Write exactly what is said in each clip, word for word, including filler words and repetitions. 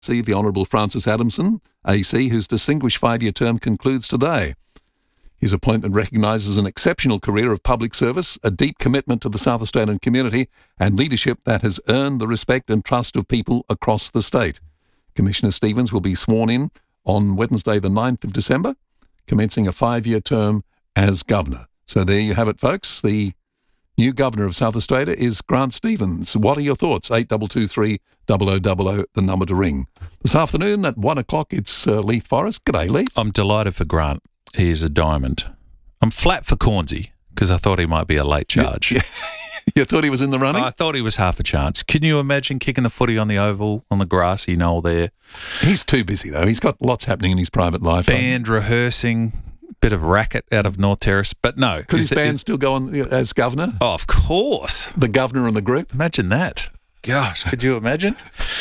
See the Honourable Francis Adamson, A C, whose distinguished five-year term concludes today. His appointment recognises an exceptional career of public service, a deep commitment to the South Australian community, and leadership that has earned the respect and trust of people across the state. Commissioner Stevens will be sworn in on Wednesday the ninth of December, commencing a five-year term as Governor. So there you have it, folks. The new Governor of South Australia is Grant Stevens. What are your thoughts? eight two two three, double oh double oh, the number to ring. This afternoon at one o'clock, it's uh, Leith Forrest. G'day, Leith. I'm delighted for Grant. He is a diamond. I'm flat for Cornsey because I thought he might be a late charge. Yeah, yeah. You thought he was in the running? I thought he was half a chance. Can you imagine kicking the footy on the oval, on the grassy knoll there? He's too busy, though. He's got lots happening in his private life. Band rehearsing, bit of racket out of North Terrace, but no. Could is his it, band is, still go on as Governor? Oh, of course. The Governor and the group? Imagine that. Gosh, could you imagine?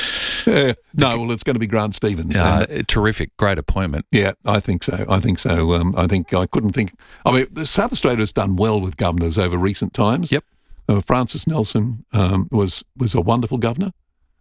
Uh, no, well, it's going to be Grant Stevens. Uh, terrific, great appointment. Yeah, I think so. I think so. Um, I think I couldn't think. I mean, South Australia has done well with governors over recent times. Yep. Uh, Francis Nelson um, was was a wonderful governor.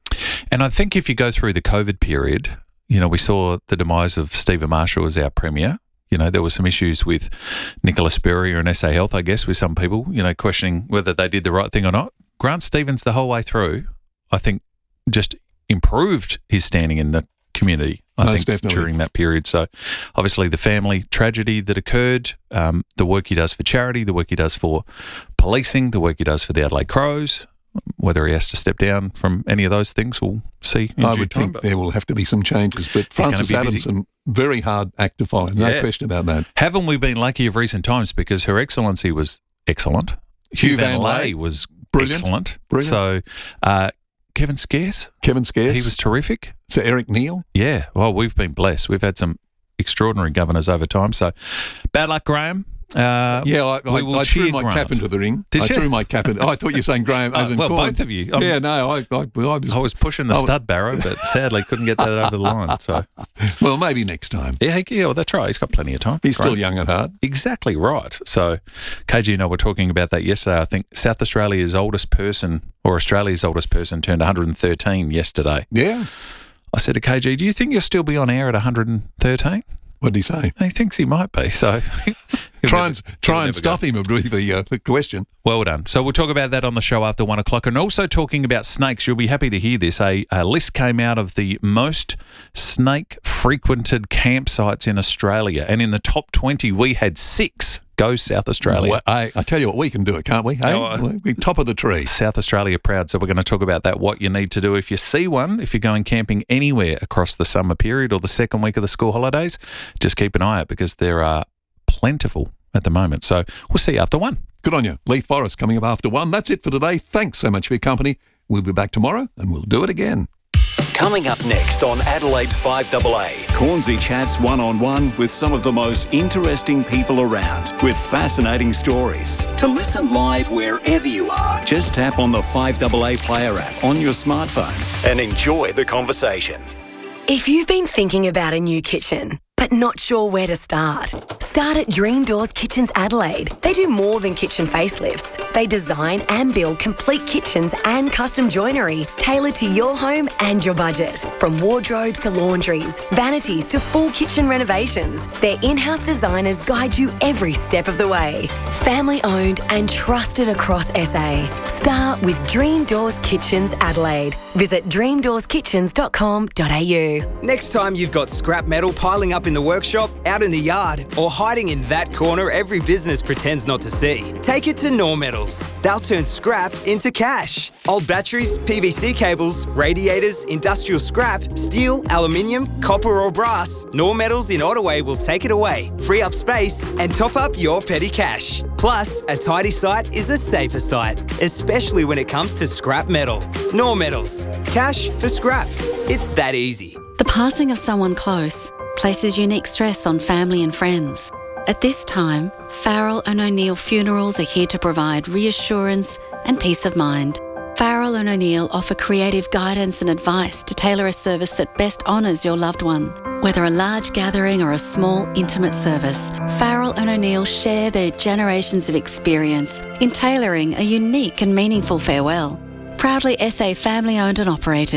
And I think if you go through the COVID period, you know, we saw the demise of Stephen Marshall as our Premier. You know, there were some issues with Nicola Spurrier and S A Health, I guess, with some people, you know, questioning whether they did the right thing or not. Grant Stevens, the whole way through, I think, just improved his standing in the community, I Most think, definitely. during that period. So, obviously, the family tragedy that occurred, um, the work he does for charity, the work he does for policing, the work he does for the Adelaide Crows, whether he has to step down from any of those things, we'll see in I due would time. think But there will have to be some changes, but gonna Francis be busy. Adamson, very hard act to follow, no Yeah. question about that. Haven't we been lucky of recent times because Her Excellency was excellent. Hugh Hugh Van Van Lay Lay, was brilliant, excellent. brilliant. So, uh, Kevin Scarce, Kevin Scarce, he was terrific. Sir Eric Neal. Yeah, well, we've been blessed. We've had some extraordinary governors over time. So, bad luck, Graham. Uh, Yeah, I, we will I, I threw cheer my Grant. cap into the ring. Did I you? threw my cap in. Oh, I thought you were saying Graham as Uh, in well, Corn. both of you. I'm- yeah, no, I, I, I was. I was pushing the I- stud barrow, but sadly couldn't get that over the line. So, Well, maybe next time. yeah, he- yeah, well, that's right. He's got plenty of time. He's Grant. still young at heart. Exactly right. So, K G and I were talking about that yesterday. I think South Australia's oldest person, or Australia's oldest person, turned one hundred thirteen yesterday. Yeah. I said to K G, do you think you'll still be on air at one hundred thirteen? What did he say? He thinks he might be. So, he'll Try never- and he'll try and never stop go. him would be the, uh, the question. Well done. So we'll talk about that on the show after one o'clock. And also talking about snakes, you'll be happy to hear this. A, a list came out of the most snake-frequented campsites in Australia. And in the top twenty, we had six. Go South Australia. Well, I, I tell you what, we can do it, can't we? Hey, Oh, uh, we're top of the tree. South Australia proud. So we're going to talk about that, what you need to do if you see one, if you're going camping anywhere across the summer period or the second week of the school holidays. Just keep an eye out because there are plentiful at the moment. So we'll see you after one. Good on you. Leith Forrest coming up after one. That's it for today. Thanks so much for your company. We'll be back tomorrow and we'll do it again. Coming up next on Adelaide's five A A. Cornsey chats one-on-one with some of the most interesting people around with fascinating stories. To listen live wherever you are Just tap on the five A A Player app on your smartphone. and enjoy the conversation. If you've been thinking about a new kitchen, but not sure where to start, start at Dream Doors Kitchens Adelaide. They do more than kitchen facelifts. They design and build complete kitchens and custom joinery tailored to your home and your budget. From wardrobes to laundries, vanities to full kitchen renovations, their in-house designers guide you every step of the way. Family owned and trusted across S A. Start with Dream Doors Kitchens Adelaide. Visit dream doors kitchens dot com dot a u. Next time you've got scrap metal piling up in the workshop, out in the yard, or hiding in that corner every business pretends not to see, take it to Nor Metals. They'll turn scrap into cash. Old batteries, P V C cables, radiators, industrial scrap, steel, aluminium, copper or brass, Nor Metals in Ottaway will take it away, free up space and top up your petty cash. Plus, a tidy site is a safer site, especially when it comes to scrap metal. Nor Metals. Cash for scrap. It's that easy. The passing of someone close places unique stress on family and friends. At this time, Farrell and O'Neill Funerals are here to provide reassurance and peace of mind. Farrell and O'Neill offer creative guidance and advice to tailor a service that best honours your loved one. Whether a large gathering or a small, intimate service, Farrell and O'Neill share their generations of experience in tailoring a unique and meaningful farewell. Proudly S A family owned and operated,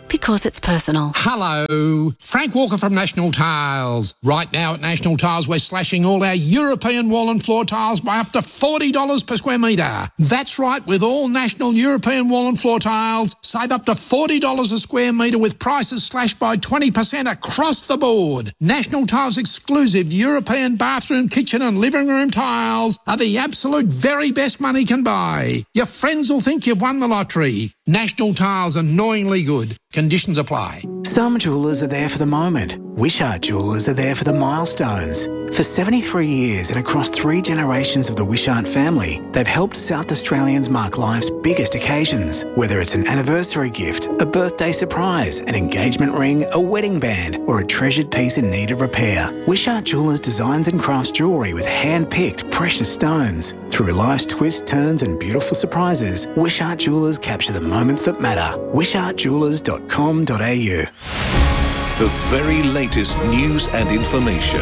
because it's personal. Hello, Frank Walker from National Tiles. Right now at National Tiles, we're slashing all our European wall and floor tiles by up to forty dollars per square metre. That's right, with all National European wall and floor tiles, save up to forty dollars a square metre with prices slashed by twenty percent across the board. National Tiles exclusive European bathroom, kitchen and living room tiles are the absolute very best money can buy. Your friends will think you've won the lottery. National Tiles, annoyingly good. Conditions apply. Some jewellers are there for the moment. Wishart Jewellers are there for the milestones. For seventy-three years and across three generations of the Wishart family, they've helped South Australians mark life's biggest occasions. Whether it's an anniversary gift, a birthday surprise, an engagement ring, a wedding band, or a treasured piece in need of repair, Wishart Jewellers designs and crafts jewellery with hand-picked precious stones. Through life's twists, turns and beautiful surprises, Wishart Jewellers capture the moments that matter. wishart jewellers dot com dot a u. The very latest news and information.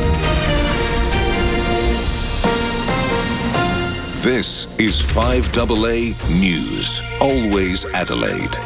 This is five A A News. Always Adelaide.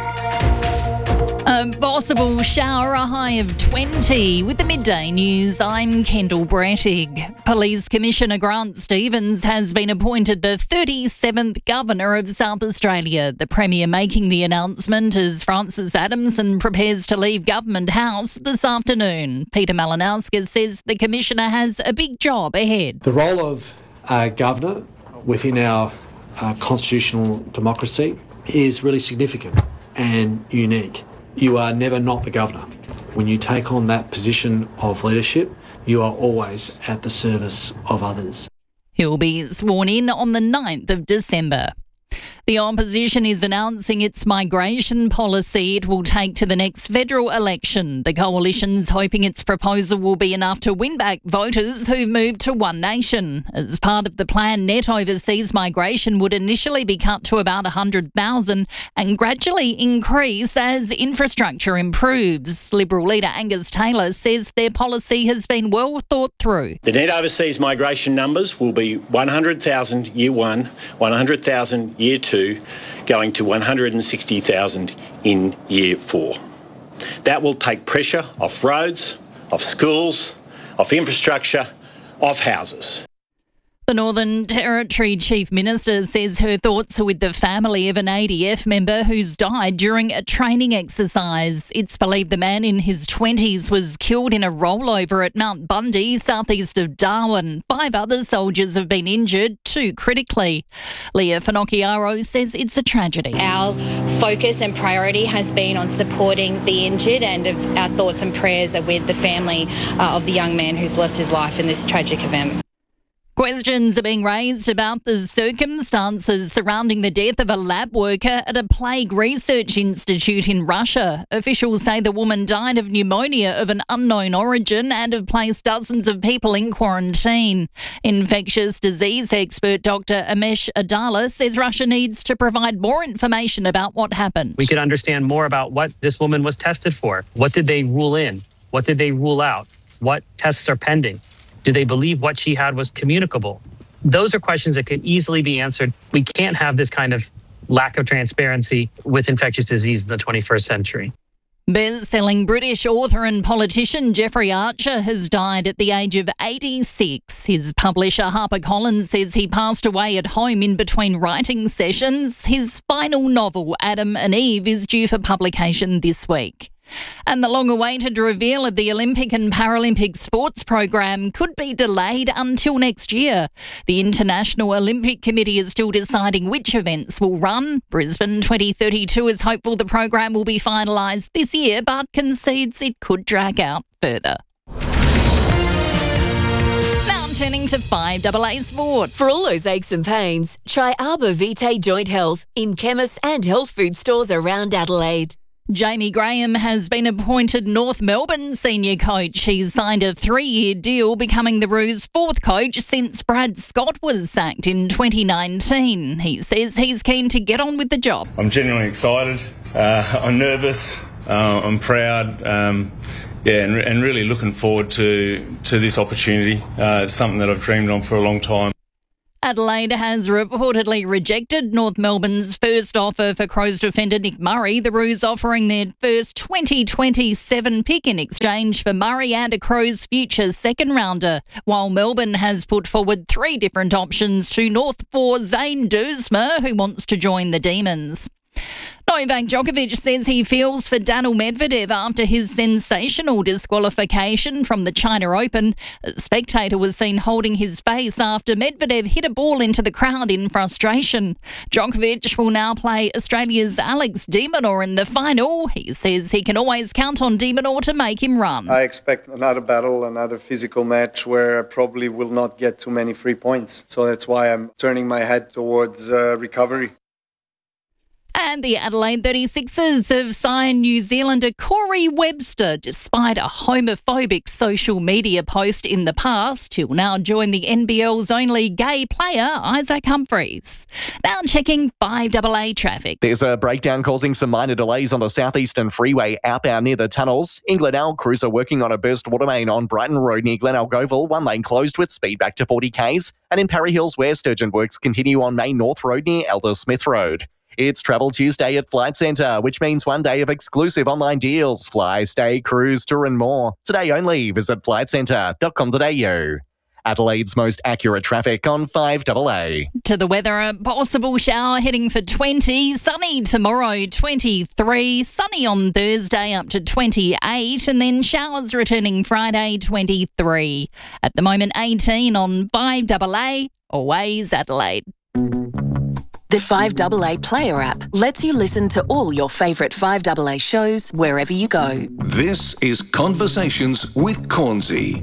A possible shower, a high of twenty. With the midday news, I'm Kendall Brettig. Police Commissioner Grant Stevens has been appointed the thirty-seventh Governor of South Australia. The Premier making the announcement as Francis Adamson prepares to leave Government House this afternoon. Peter Malinauskas says the Commissioner has a big job ahead. The role of uh, Governor within our uh, constitutional democracy is really significant and unique. You are never not the governor. When you take on that position of leadership, you are always at the service of others. He'll be sworn in on the ninth of December. The opposition is announcing its migration policy it will take to the next federal election. The coalition's hoping its proposal will be enough to win back voters who've moved to One Nation. As part of the plan, net overseas migration would initially be cut to about one hundred thousand and gradually increase as infrastructure improves. Liberal leader Angus Taylor says their policy has been well thought through. The net overseas migration numbers will be one hundred thousand year one, one hundred thousand year two, going to one hundred sixty thousand in year four. That will take pressure off roads, off schools, off infrastructure, off houses. The Northern Territory Chief Minister says her thoughts are with the family of an A D F member who's died during a training exercise. It's believed the man in his twenties was killed in a rollover at Mount Bundy, southeast of Darwin. Five other soldiers have been injured, two critically. Leah Finocchiaro says it's a tragedy. Our focus and priority has been on supporting the injured, and our thoughts and prayers are with the family uh, of the young man who's lost his life in this tragic event. Questions are being raised about the circumstances surrounding the death of a lab worker at a plague research institute in Russia. Officials say the woman died of pneumonia of an unknown origin and have placed dozens of people in quarantine. Infectious disease expert Doctor Amesh Adala says Russia needs to provide more information about what happened. We could understand more about what this woman was tested for. What did they rule in? What did they rule out? What tests are pending? Do they believe what she had was communicable? Those are questions that can easily be answered. We can't have this kind of lack of transparency with infectious disease in the twenty-first century. Best-selling British author and politician Jeffrey Archer has died at the age of eighty-six. His publisher HarperCollins says he passed away at home in between writing sessions. His final novel, Adam and Eve, is due for publication this week. And the long-awaited reveal of the Olympic and Paralympic sports program could be delayed until next year. The International Olympic Committee is still deciding which events will run. Brisbane twenty thirty-two is hopeful the program will be finalised this year, but concedes it could drag out further. Now turning to five A A Sport. For all those aches and pains, try Arbor Vitae Joint Health in chemists and health food stores around Adelaide. Jamie Graham has been appointed North Melbourne senior coach. He's signed a three-year deal, becoming the Roos' fourth coach since Brad Scott was sacked in twenty nineteen. He says he's keen to get on with the job. I'm genuinely excited. Uh, I'm nervous. Uh, I'm proud. Um, yeah, and, and really looking forward to, to this opportunity. Uh, it's something that I've dreamed on for a long time. Adelaide has reportedly rejected North Melbourne's first offer for Crows defender Nick Murray, the Roos offering their first twenty twenty-seven pick in exchange for Murray and a Crows future second rounder, while Melbourne has put forward three different options to North for Zane Duursma, who wants to join the Demons. Novak Djokovic says he feels for Daniil Medvedev after his sensational disqualification from the China Open. A spectator was seen holding his face after Medvedev hit a ball into the crowd in frustration. Djokovic will now play Australia's Alex de Minaur in the final. He says he can always count on de Minaur to make him run. I expect another battle, another physical match where I probably will not get too many free points. So that's why I'm turning my head towards uh, recovery. And the Adelaide thirty-sixers have signed New Zealander Corey Webster despite a homophobic social media post in the past. He'll now join the N B L's only gay player, Isaac Humphries. Now checking five double A traffic. There's a breakdown causing some minor delays on the southeastern freeway outbound near the tunnels. In Glenelg, crews are working on a burst water main on Brighton Road near Glenelg Oval. One lane closed with speed back to forty kays. And in Parry Hills, where Sturgeon works continue on Main North Road near Elder Smith Road. It's Travel Tuesday at Flight Centre, which means one day of exclusive online deals. Fly, stay, cruise, tour and more. Today only, visit flight centre dot com dot a u. Adelaide's most accurate traffic on five double A. To the weather, a possible shower heading for twenty. Sunny tomorrow, twenty-three. Sunny on Thursday up to twenty-eight. And then showers returning Friday, twenty-three. At the moment, eighteen on five double A. Always Adelaide. The five double A Player app lets you listen to all your favourite five double A shows wherever you go. This is Conversations with Cornsey.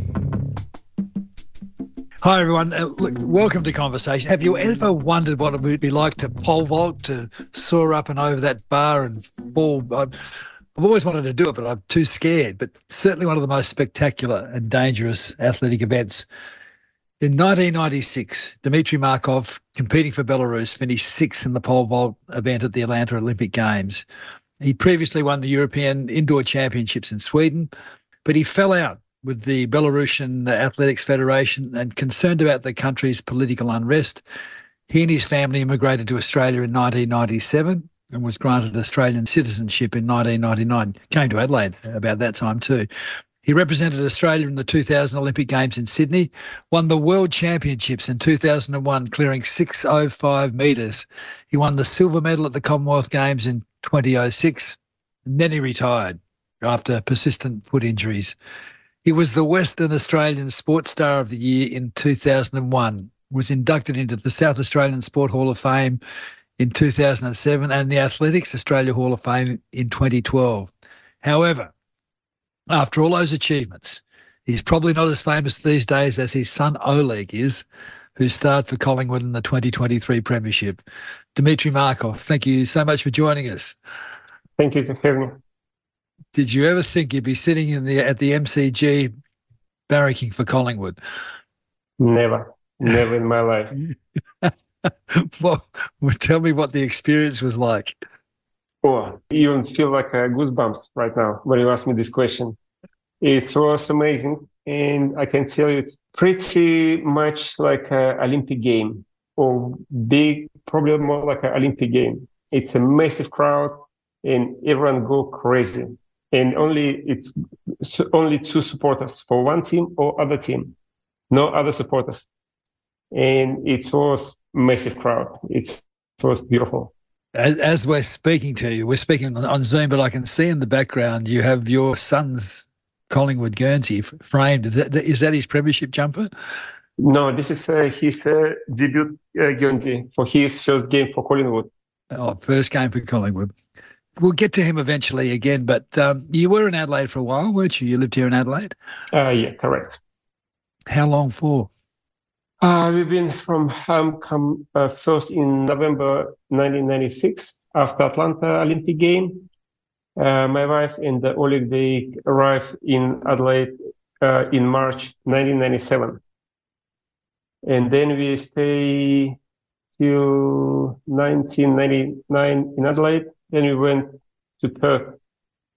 Hi everyone, uh, look, welcome to Conversation. Have you ever wondered what it would be like to pole vault, to soar up and over that bar and fall? I've, I've always wanted to do it, but I'm too scared. But certainly one of the most spectacular and dangerous athletic events. In nineteen ninety-six, Dmitry Markov, competing for Belarus, finished sixth in the pole vault event at the Atlanta Olympic Games. He previously won the European Indoor Championships in Sweden, but he fell out with the Belarusian Athletics Federation and concerned about the country's political unrest. He and his family immigrated to Australia in nineteen ninety-seven and was granted Australian citizenship in nineteen ninety-nine. Came to Adelaide about that time too. He represented Australia in the two thousand Olympic Games in Sydney, won the World Championships in two thousand one, clearing six oh five metres. He won the silver medal at the Commonwealth Games in twenty oh six, and then he retired after persistent foot injuries. He was the Western Australian Sports Star of the Year in two thousand one, was inducted into the South Australian Sport Hall of Fame in two thousand seven and the Athletics Australia Hall of Fame in twenty twelve. However, after all those achievements, he's probably not as famous these days as his son Oleg is, who starred for Collingwood in the twenty twenty-three Premiership. Dmitry Markov, thank you so much for joining us. Thank you for having me. Did you ever think you'd be sitting in the at the M C G barracking for Collingwood? Never. Never in my life. Well, well, tell me what the experience was like. Oh, you even feel like uh, goosebumps right now when you ask me this question. It was amazing, and I can tell you it's pretty much like an Olympic game, or big, probably more like an Olympic game. It's a massive crowd, and everyone go crazy. And only it's only two supporters for one team or other team, no other supporters. And it was massive crowd. It was beautiful. As, as we're speaking to you, we're speaking on Zoom, but I can see in the background you have your son's Collingwood Guernsey framed. Is that, is that his premiership jumper? No, this is uh, his uh, debut uh, Guernsey for his first game for Collingwood. Oh, first game for Collingwood. We'll get to him eventually again, but um, you were in Adelaide for a while, weren't you? You lived here in Adelaide? Uh, yeah, correct. How long for? Uh, we've been from home come uh, first in November nineteen ninety-six after Atlanta Olympic game. Uh, my wife and uh, Oleg, they arrived in Adelaide uh, in March nineteen ninety-seven. And then we stay till nineteen ninety-nine in Adelaide. Then we went to Perth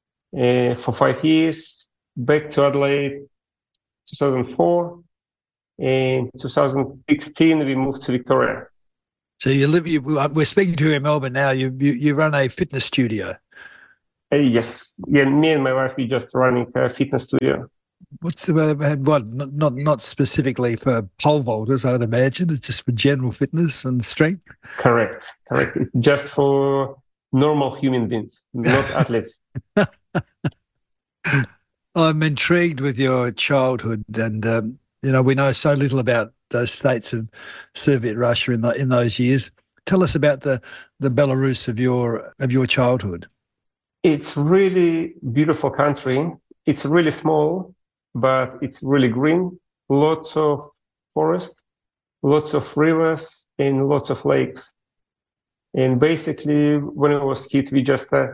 uh, for five years, back to Adelaide two thousand four. In two thousand sixteen, we moved to Victoria. So you live. You, we're speaking to you in Melbourne now. You you, you run a fitness studio. Uh, yes, yeah. Me and my wife we just running a fitness studio. What's about what? Not, not not specifically for pole vaulters, I would imagine. It's just for general fitness and strength. Correct, correct. It's just for normal human beings, not athletes. I'm intrigued with your childhood, and um, you know we know so little about those states of Soviet Russia in the, in those years. Tell us about the the Belarus of your of your childhood. It's really beautiful country. It's really small, but it's really green. Lots of forest, lots of rivers, and lots of lakes. And basically, when I was kids, we just uh,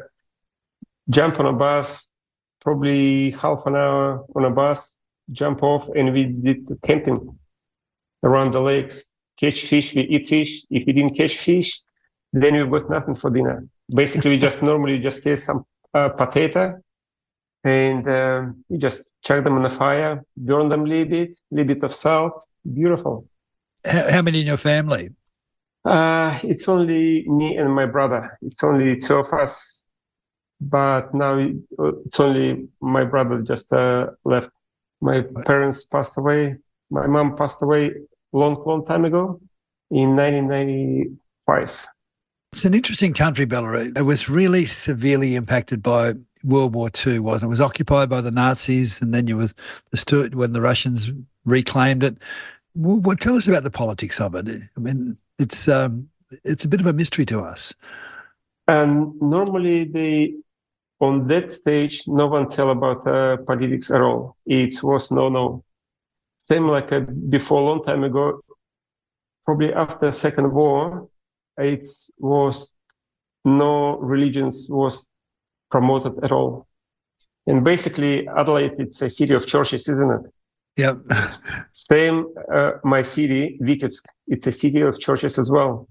jump on a bus, probably half an hour on a bus, jump off, and we did camping around the lakes. Catch fish, we eat fish. If we didn't catch fish, then we got nothing for dinner. Basically, we just normally just get some uh, potato, and uh, we just chuck them on the fire, burn them a little bit, a little bit of salt. Beautiful. How, how many in your family? Uh, it's only me and my brother. It's only two of us, but now it, it's only my brother just uh, left. My parents passed away. My mom passed away long, long time ago in nineteen ninety-five. It's an interesting country, Belarus. It was really severely impacted by World War Two, wasn't it? It was occupied by the Nazis, and then you was the when the Russians reclaimed it. Well, well, tell us about the politics of it. I mean, it's um, it's a bit of a mystery to us. And normally, they on that stage, no one tell about uh, politics at all. It was no, no. Same like uh, before, a long time ago, probably after Second War. It was no religions was promoted at all. And basically, Adelaide, it's a city of churches, isn't it? Yeah. Same, uh, my city, Vitebsk, it's a city of churches as well.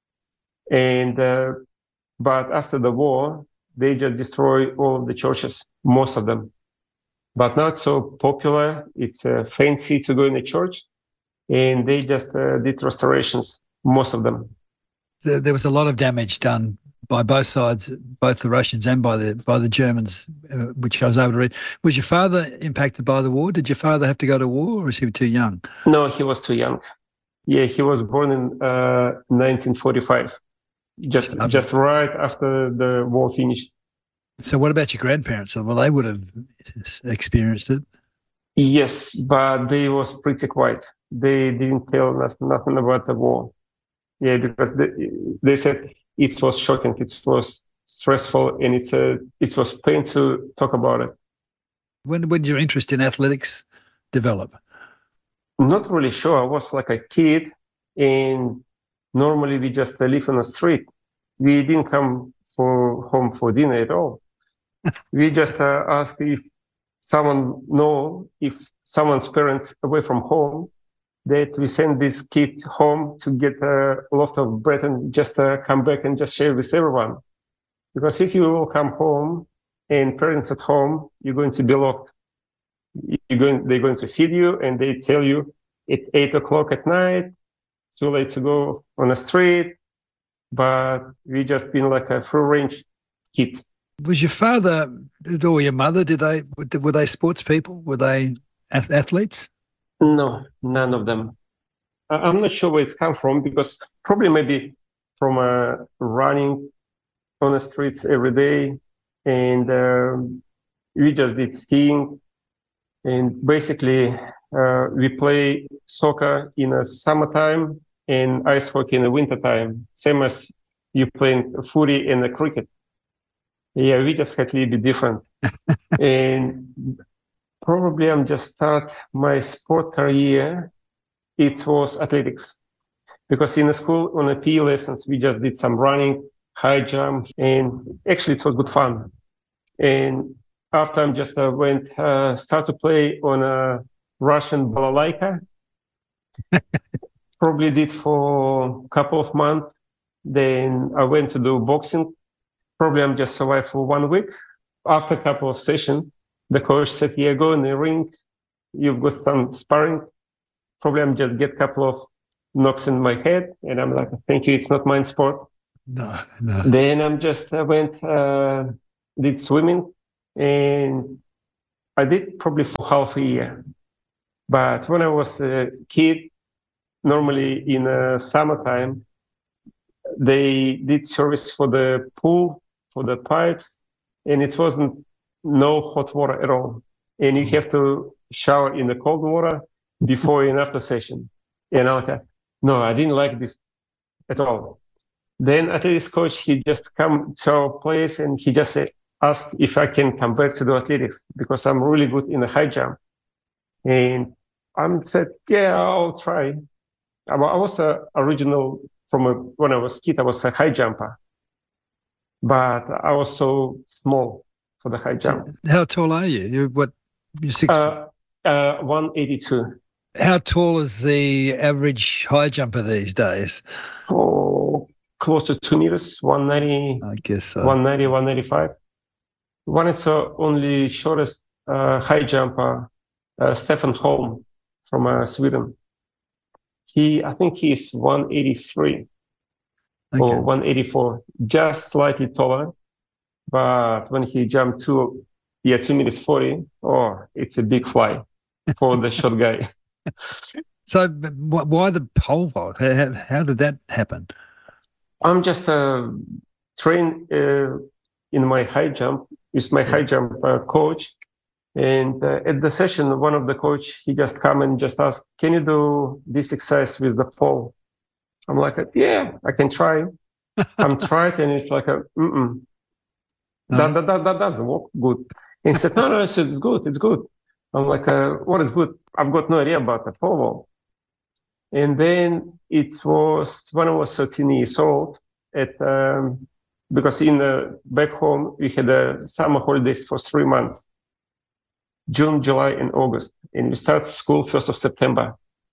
And, uh, but after the war, they just destroy all of the churches, most of them. But not so popular. It's uh, fancy to go in a church. And they just uh, did restorations, most of them. There was a lot of damage done by both sides, both the Russians and by the by the Germans, uh, which I was able to read. Was your father impacted by the war? Did your father have to go to war, or was he too young? No, he was too young. Yeah, he was born in uh, nineteen forty-five, just Stop. just right after the war finished. So what about your grandparents? Well, they would have experienced it. Yes, but they was pretty quiet. They didn't tell us nothing about the war. Yeah, because they, they said it was shocking, it was stressful, and it's a, it was pain to talk about it. When when did your interest in athletics develop? Not really sure. I was like a kid, and normally we just live on the street. We didn't come for home for dinner at all. We just uh, asked if someone know if someone's parents away from home, that we send this kid home to get a loaf of bread and just uh, come back and just share with everyone. Because if you will come home and parents at home, you're going to be locked. You're going, they're going to feed you, and they tell you at eight o'clock at night, too late to go on the street. But we just been like a free range kids. Was your father or your mother, did they, were they sports people? Were they athletes? No, none of them. I'm not sure where it's come from, because probably maybe from uh, running on the streets every day, and uh, we just did skiing, and basically uh, we play soccer in the summertime and ice hockey in the wintertime, same as you playing footy and the cricket. Yeah, we just had a little bit different. And probably I'm just start my sport career. It was athletics, because in the school on the P E lessons we just did some running, high jump, and actually it was good fun. And after I just uh, went uh, start to play on a Russian balalaika. Probably did for a couple of months. Then I went to do boxing. Probably I'm just survived for one week. After a couple of sessions, the coach said, "Yeah, go in the ring. You've got some sparring." probably I'm just get a couple of knocks in my head, and I'm like, thank you, it's not my sport. No, no. Then I'm just I went uh, did swimming, and I did probably for half a year. But when I was a kid, normally in uh, summertime, they did service for the pool, for the pipes, and it wasn't no hot water at all. And you have to shower in the cold water before and after session. And I was like, no, I didn't like this at all. Then athletics coach, he just come to our place and he just said, asked if I can come back to do athletics because I'm really good in the high jump. And I said, yeah, I'll try. I was a original from a, when I was a kid, I was a high jumper, but I was so small for the high jump. How tall are you? You're what? You're six. Uh, uh, one eighty-two. How tall is the average high jumper these days? Oh, close to two meters, one ninety. I guess so. one ninety, one ninety-five. One is the only shortest uh, high jumper, uh, Stefan Holm from uh, Sweden. He, I think he's one eighty-three okay. or one eighty-four, just slightly taller. But when he jumped two, yeah, two meters forty, oh, it's a big fly for the short guy. So, why the pole vault? How, how did that happen? I'm just uh, trained uh, in my high jump. It's my high jump uh, coach. And uh, at the session, one of the coach, he just come and just ask, can you do this exercise with the pole? I'm like, yeah, I can try. I'm trying, and it's like, a, mm-mm. No. That, that, that, that doesn't work good. And he said, no, no, it's good, it's good. I'm like, uh, what is good? I've got no idea about the pole vault. And then it was when I was thirteen years old, at um, because in the back home, we had a summer holidays for three months. June, July, and August. And we start school first of September.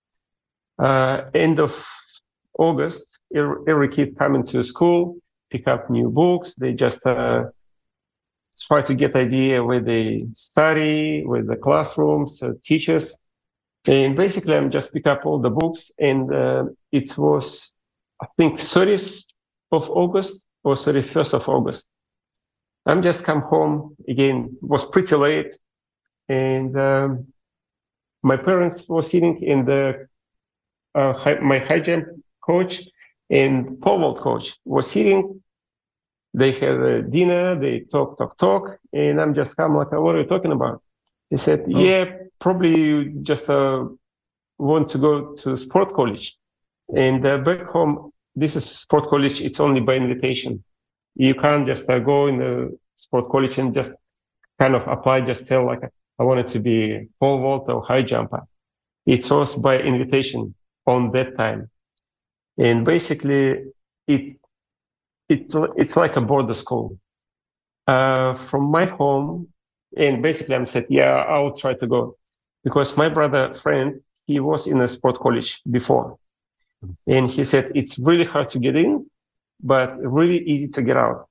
Uh, end of August, every, every kid coming to school, pick up new books. They just uh, try to get idea where they study, where the classrooms, uh, teachers. And basically, I'm just pick up all the books. And uh, it was, I think, thirtieth of August or thirty-first of August. I'm just come home again. It was pretty late. And um, my parents were sitting in the, uh, high, my high jump coach and pole vault coach was sitting. They had a dinner, they talk, talk, talk. And I'm just come like, what are you talking about? They said, oh. yeah, probably you just uh, want to go to sport college. And uh, back home, this is sport college. It's only by invitation. You can't just uh, go in the sport college and just kind of apply, just tell like, I wanted to be pole vault or high jumper. It was by invitation on that time. And basically, it, it it's like a border school. Uh, from my home, and basically I said, yeah, I'll try to go. Because my brother friend, he was in a sport college before. And he said, it's really hard to get in, but really easy to get out.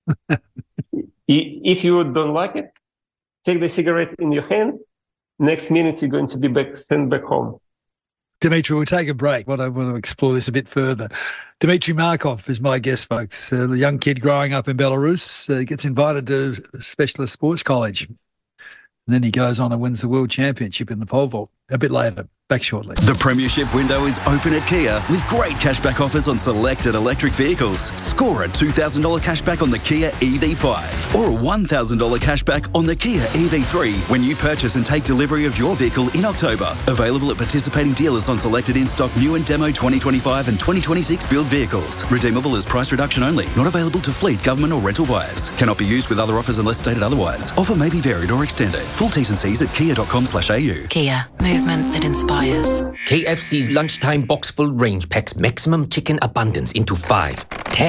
If you don't like it, take the cigarette in your hand. Next minute, you're going to be back, sent back home. Dimitri, we'll take a break. What I want to explore this a bit further. Dimitri Markov is my guest, folks. Uh, the young kid growing up in Belarus uh, gets invited to a specialist sports college. And then he goes on and wins the world championship in the pole vault. A bit later. Back shortly. The Premiership window is open at Kia with great cashback offers on selected electric vehicles. Score a two thousand dollars cashback on the Kia E V five or a one thousand dollars cashback on the Kia E V three when you purchase and take delivery of your vehicle in October. Available at participating dealers on selected in-stock new and demo twenty twenty-five and twenty twenty-six build vehicles. Redeemable as price reduction only. Not available to fleet, government or rental buyers. Cannot be used with other offers unless stated otherwise. Offer may be varied or extended. Full T's and C's at kia dot com slash a u. Kia. Movement that inspires. K F C's lunchtime box full range packs maximum chicken abundance into five, ten,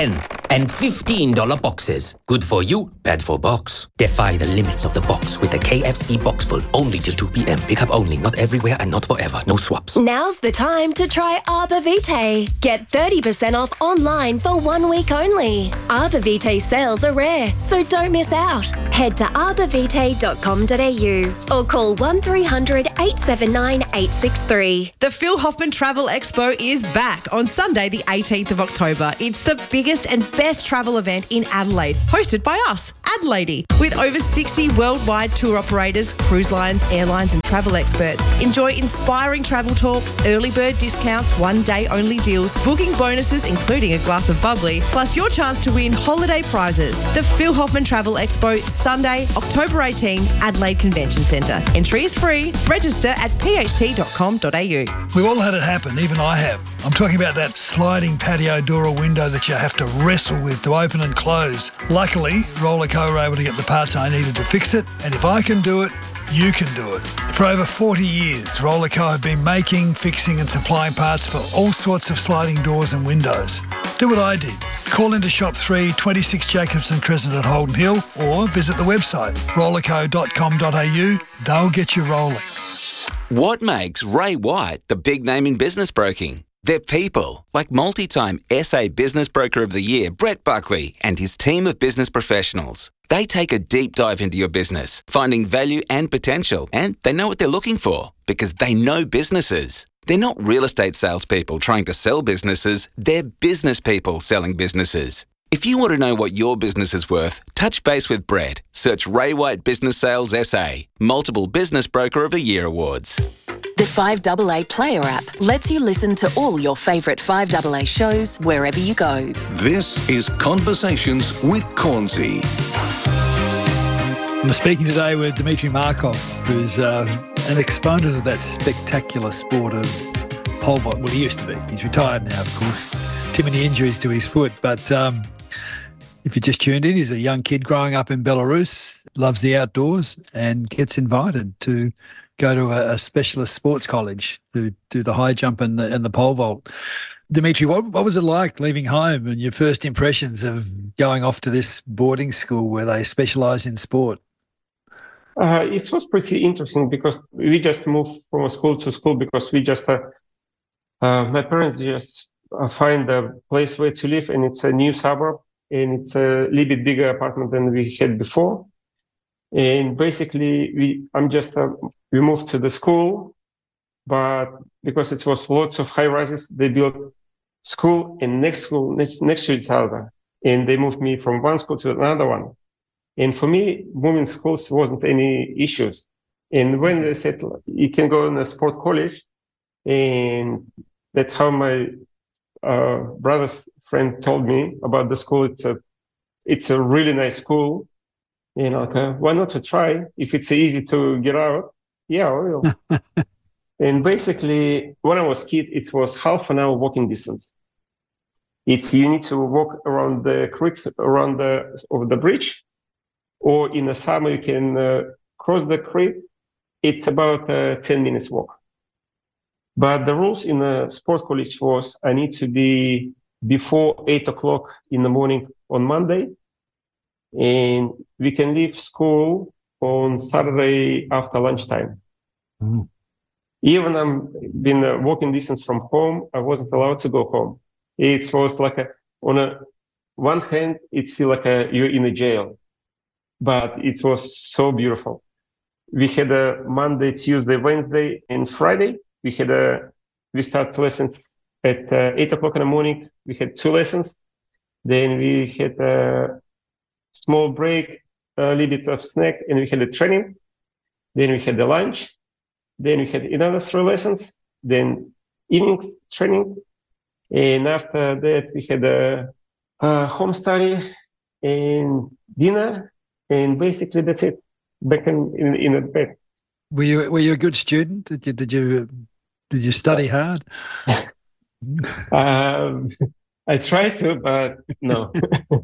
and fifteen dollars boxes. Good for you, bad for box. Defy the limits of the box with the K F C Box Full. Only till two p.m. Pick up only, not everywhere and not forever. No swaps. Now's the time to try Arbor Vitae. Get thirty percent off online for one week only. Arbor Vitae sales are rare, so don't miss out. Head to arbor vitae dot com dot a u or call one three hundred eight seven nine eight six three. The Phil Hoffman Travel Expo is back on Sunday the eighteenth of October. It's the biggest and best travel event in Adelaide, hosted by us, Adelaide, with over sixty worldwide tour operators, cruise lines, airlines and travel experts. Enjoy inspiring travel talks, early bird discounts, one day only deals, booking bonuses including a glass of bubbly, plus your chance to win holiday prizes. The Phil Hoffman Travel Expo, Sunday, October eighteenth, Adelaide Convention Centre. Entry is free. Register at p h t dot com dot a u. We've all had it happen, even I have. I'm talking about that sliding patio door or window that you have to wrestle with to open and close. Luckily, Rollerco were able to get the parts I needed to fix it, and if I can do it, you can do it. For over forty years, Rollerco have been making, fixing and supplying parts for all sorts of sliding doors and windows. Do what I did. Call into Shop three, twenty-six Jacobson Crescent at Holden Hill, or visit the website rollerco dot com dot a u. They'll get you rolling. What makes Ray White the big name in business broking? They're people, like multi-time S A Business Broker of the Year, Brett Buckley, and his team of business professionals. They take a deep dive into your business, finding value and potential, and they know what they're looking for because they know businesses. They're not real estate salespeople trying to sell businesses, they're business people selling businesses. If you want to know what your business is worth, touch base with Brett. Search Ray White Business Sales S A, multiple Business Broker of the Year awards. The five A A Player app lets you listen to all your favourite five A A shows wherever you go. This is Conversations with Cornsey. I'm speaking today with Dmitry Markov, who's uh, an exponent of that spectacular sport of pole vault. Well, he used to be. He's retired now, of course. Too many injuries to his foot. But um, if you just tuned in, he's a young kid growing up in Belarus, loves the outdoors and gets invited to go to a, a specialist sports college to do the high jump and the, and the pole vault. Dmitry, what, what was it like leaving home and your first impressions of going off to this boarding school where they specialise in sport? Uh, it was pretty interesting because we just moved from school to school because we just, uh, uh, my parents just uh, find a place where to live, and it's a new suburb and it's a little bit bigger apartment than we had before. And basically, we I'm just uh, we moved to the school, but because it was lots of high rises, they built school and next school next, next to each other, and they moved me from one school to another one. And for me, moving schools wasn't any issues. And when they said you can go in a sport college, and that's how my uh, brother's friend told me about the school. It's a it's a really nice school. You know, okay, why not to try if it's easy to get out? Yeah, I will. And basically, when I was a kid, it was half an hour walking distance. It's you need to walk around the creeks, around the over the bridge, or in the summer you can uh, cross the creek. It's about a ten minutes walk. But the rules in the sports college was I need to be before eight o'clock in the morning on Monday, and we can leave school on Saturday after lunchtime. Mm. Even I'm been a walking distance from home, I wasn't allowed to go home. It was like a, on a one hand, it feel like a, you're in a jail, but it was so beautiful. We had a Monday, Tuesday, Wednesday, and Friday. We had a we start lessons at uh, eight o'clock in the morning. We had two lessons. Then we had a small break, a little bit of snack, and we had a training. Then we had the lunch. Then we had another three lessons. Then evening training, and after that we had a, a home study and dinner, and basically that's it. Back in in, in the bed. Were you were you a good student? Did you did you did you study hard? um, I tried to, but no.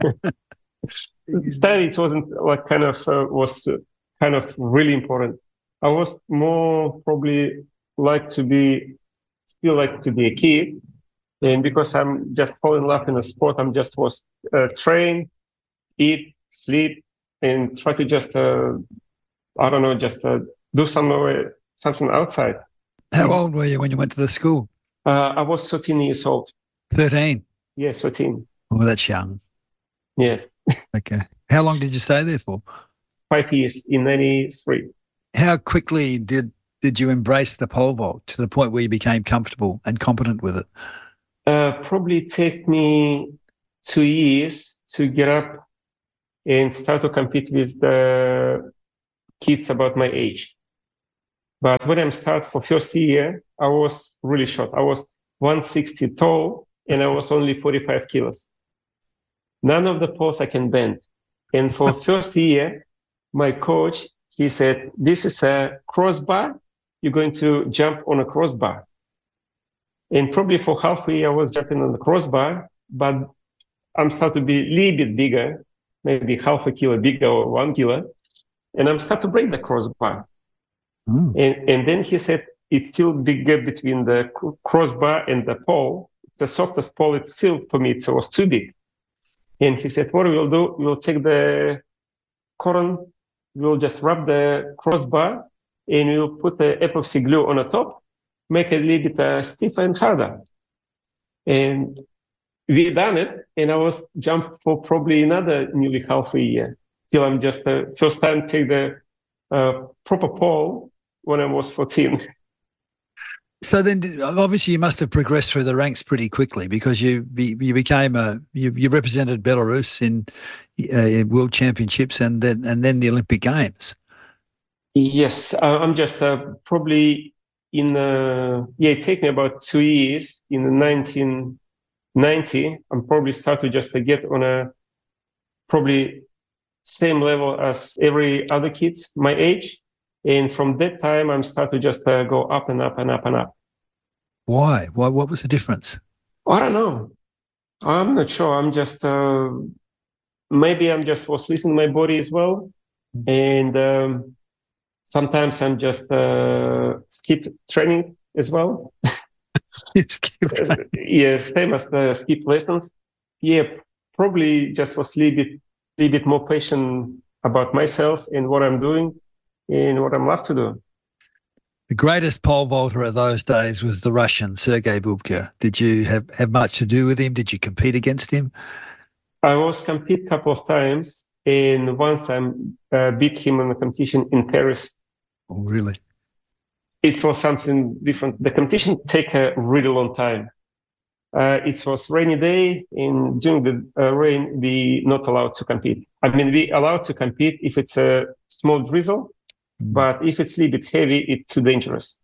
Study it wasn't like kind of uh, was uh, kind of really important. I was more probably like to be still like to be a kid, And because I'm just falling in love in the sport, I'm just was uh, train, eat, sleep, and try to just, uh, I don't know, just uh, do some, uh, something outside. How old were you when you went to the school? Uh, I was thirteen years old. thirteen? Yes, thirteen. Oh, that's young. Yes. Okay. How long did you stay there for? Five years in ninety-three. How quickly did, did you embrace the pole vault to the point where you became comfortable and competent with it? Uh, probably take me two years to get up and start to compete with the kids about my age. But when I started for first year, I was really short. I was one sixty tall and I was only forty-five kilos. None of the poles I can bend. And for first year, my coach, he said, this is a crossbar. You're going to jump on a crossbar. And probably for half a year, I was jumping on the crossbar, but I'm starting to be a little bit bigger, maybe half a kilo bigger or one kilo. And I'm starting to break the crossbar. Mm. And, and then he said, it's still bigger between the crossbar and the pole. It's the softest pole. It's still, for me, it was too big. And he said, what we'll do, we'll take the cotton, we'll just wrap the crossbar, and we'll put the epoxy glue on the top, make it a little bit uh, stiffer and harder. And we done it, and I was jumped for probably another nearly half a year, till I'm just the uh, first time take the uh, proper pole when I was fourteen. So then, obviously, you must have progressed through the ranks pretty quickly because you you became a you, you represented Belarus in uh, World Championships and then and then the Olympic Games. Yes, I'm just uh, probably in uh, yeah. It took me about two years. In nineteen ninety, I'm probably start to just uh, get on a probably same level as every other kids my age. And from that time, I'm start to just uh, go up and up and up and up. Why? Why? What was the difference? I don't know. I'm not sure. I'm just uh, maybe I'm just was listening to my body as well, and um, sometimes I'm just uh, skip training as well. skip training. Yes, same as the skip lessons. Yeah, probably just was a little bit, little bit more patient about myself and what I'm doing. In what I'm love to do. The greatest pole vaulter of those days was the Russian, Sergei Bubka. Did you have, have much to do with him? Did you compete against him? I was compete a couple of times, and once I uh, beat him in a competition in Paris. Oh, really? It was something different. The competition take a really long time. Uh, it was rainy day, and during the uh, rain, we not allowed to compete. I mean, we allowed to compete if it's a small drizzle, but if it's a little bit heavy, it's too dangerous.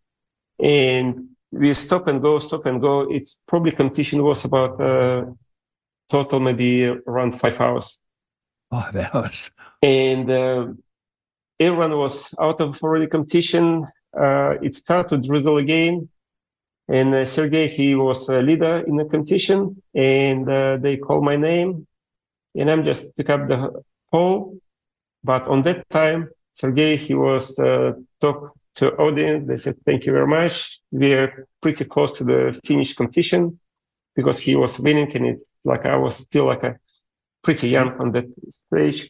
And we stop and go, stop and go. It's probably competition was about uh, total maybe around five hours. Five hours. And uh, everyone was out of already competition. Uh, it started to drizzle again. And uh, Sergei, he was a leader in the competition, and uh, they called my name, and I'm just pick up the pole. But on that time, Sergei, he was uh, talk to audience. They said, "Thank you very much. We are pretty close to the finish competition," because he was winning, and it's like I was still like a pretty young on that stage.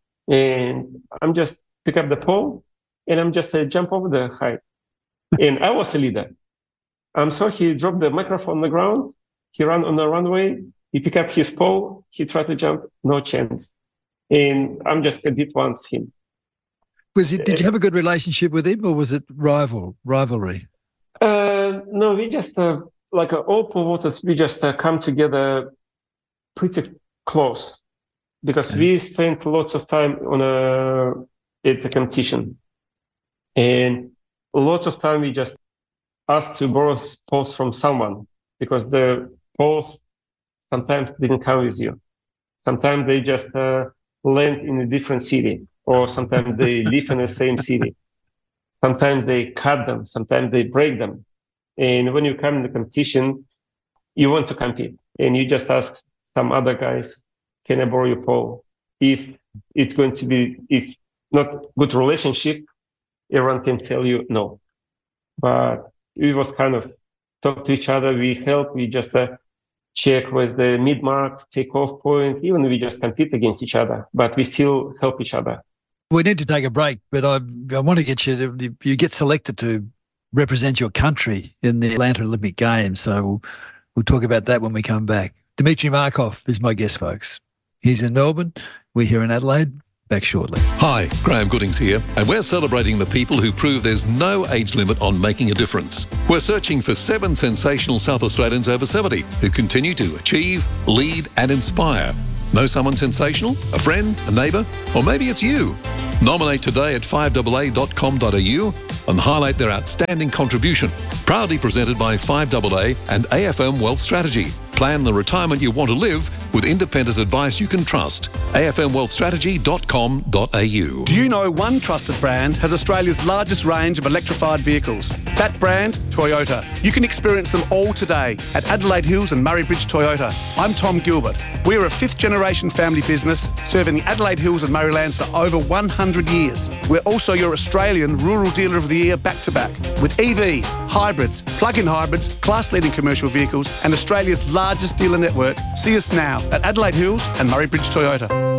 And I'm just pick up the pole, and I'm just uh, jump over the height, and I was a leader. Um, so he dropped the microphone on the ground. He ran on the runway. He picked up his pole. He tried to jump. No chance. And I'm just I did once him. Was it? Did you have a good relationship with him, or was it rival rivalry? Uh, no, we just uh, like uh, all pole vaulters. We just uh, come together pretty close because okay. we spent lots of time on a at the competition, and lots of time we just asked to borrow poles from someone because the poles sometimes didn't come with you. Sometimes they just uh, land in a different city, or sometimes they live in the same city. Sometimes they cut them, sometimes they break them. And when you come in the competition, you want to compete, and you just ask some other guys, can I borrow your pole? If it's going to be, it's not good relationship, everyone can tell you no. But we was kind of talk to each other, we help, we just uh, check with the mid-mark, take-off point, even we just compete against each other, but we still help each other. We need to take a break, but I, I want to get you to, you get selected to represent your country in the Atlanta Olympic Games. So we'll, we'll talk about that when we come back. Dmitry Markov is my guest, folks. He's in Melbourne. We're here in Adelaide. Back shortly. Hi, Graham Goodings here, and we're celebrating the people who prove there's no age limit on making a difference. We're searching for seven sensational South Australians over seventy who continue to achieve, lead and inspire. Know someone sensational? A friend? A neighbour? Or maybe it's you? Nominate today at five A A dot com dot a u and highlight their outstanding contribution. Proudly presented by five A A and A F M Wealth Strategy. Plan the retirement you want to live with independent advice you can trust. A F M wealth strategy dot com dot a u. Do you know one trusted brand has Australia's largest range of electrified vehicles? That brand, Toyota. You can experience them all today at Adelaide Hills and Murray Bridge Toyota. I'm Tom Gilbert. We're a fifth generation family business serving the Adelaide Hills and Murraylands for over one hundred years. We're also your Australian Rural Dealer of the Year back to back with E Vs, hybrids, plug-in hybrids, class-leading commercial vehicles and Australia's largest dealer network. See us now at Adelaide Hills and Murray Bridge Toyota.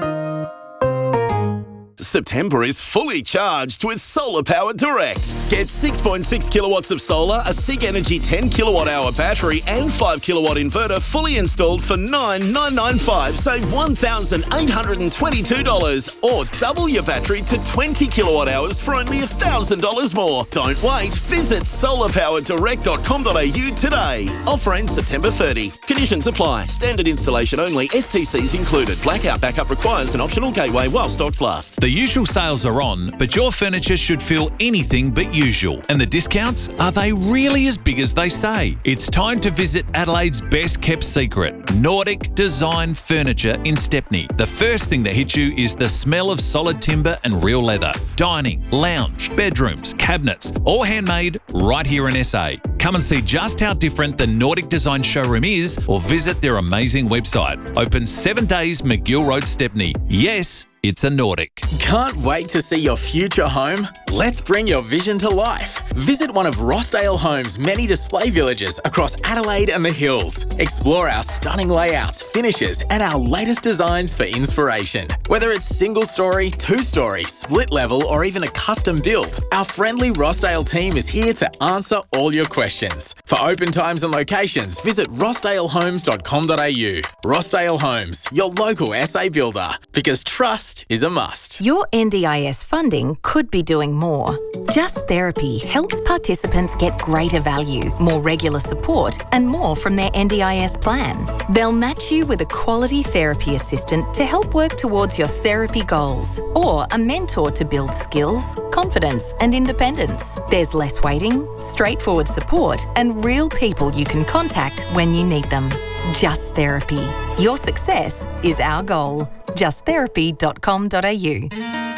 September is fully charged with Solar Power Direct. Get six point six kilowatts of solar, a SIG Energy ten kilowatt hour battery and five kilowatt inverter fully installed for nine thousand nine hundred ninety-five dollars. Save one thousand eight hundred twenty-two dollars or double your battery to twenty kilowatt hours for only one thousand dollars more. Don't wait. Visit solar power direct dot com dot a u today. Offer ends September thirtieth. Conditions apply. Standard installation only. S T Cs included. Blackout backup requires an optional gateway while stocks last. The usual sales are on, but your furniture should feel anything but usual. And the discounts, are they really as big as they say? It's time to visit Adelaide's best kept secret, Nordic Design Furniture in Stepney. The first thing that hits you is the smell of solid timber and real leather. Dining, lounge, bedrooms, cabinets, all handmade right here in S A. Come and see just how different the Nordic Design showroom is or visit their amazing website. Open seven days, McGill Road, Stepney. Yes, it's a Nordic. Can't wait to see your future home? Let's bring your vision to life. Visit one of Rossdale Homes' many display villages across Adelaide and the Hills. Explore our stunning layouts, finishes, and our latest designs for inspiration. Whether it's single story, two story, split level, or even a custom build, our friendly Rossdale team is here to answer all your questions. For open times and locations, visit rossdale homes dot com dot a u. Rossdale Homes, your local S A builder, because trust is a must. Your N D I S funding could be doing more. Just Therapy helps participants get greater value, more regular support, and more from their N D I S plan. They'll match you with a quality therapy assistant to help work towards your therapy goals, or a mentor to build skills, confidence, and independence. There's less waiting, straightforward support, and real people you can contact when you need them. Just Therapy. Your success is our goal. just therapy dot com dot a u.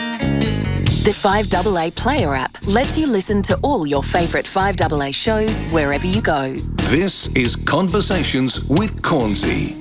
The five A A Player app lets you listen to all your favourite five A A shows wherever you go. This is Conversations with Cornsey.